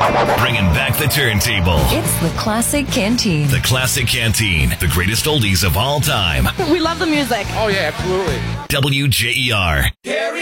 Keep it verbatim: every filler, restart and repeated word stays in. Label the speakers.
Speaker 1: Bringing back the turntable.
Speaker 2: It's the Classic Canteen.
Speaker 1: The Classic Canteen. The greatest oldies of all time.
Speaker 3: We love the music.
Speaker 4: Oh, yeah, absolutely.
Speaker 1: W J E R.
Speaker 5: Carry